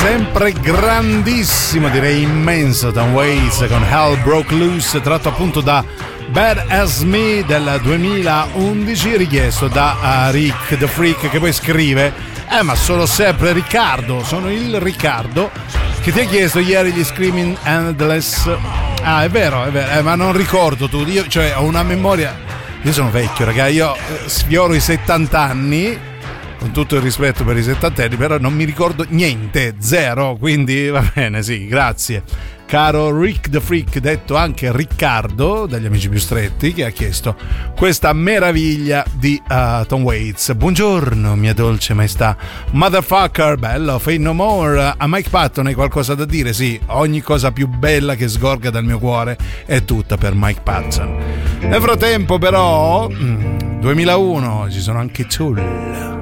sempre grandissimo, direi immenso Tom Waits con Hell Broke Loose, tratto appunto da Bad As Me del 2011, richiesto da Rick the Freak, che poi scrive ma sono sempre Riccardo, sono il Riccardo che ti ha chiesto ieri gli Screaming Endless. È vero, ma non ricordo tu, io cioè ho una memoria, io sono vecchio raga, io sfioro i 70 anni, con tutto il rispetto per i settantenni, però non mi ricordo niente, zero, quindi va bene, sì, grazie. Caro Rick the Freak, detto anche Riccardo, dagli amici più stretti, che ha chiesto questa meraviglia di Tom Waits. Buongiorno, mia dolce maestà. Motherfucker, bello, Fade No More. A Mike Patton hai qualcosa da dire? Sì, ogni cosa più bella che sgorga dal mio cuore è tutta per Mike Patton. Nel frattempo, però, 2001, ci sono anche Tool.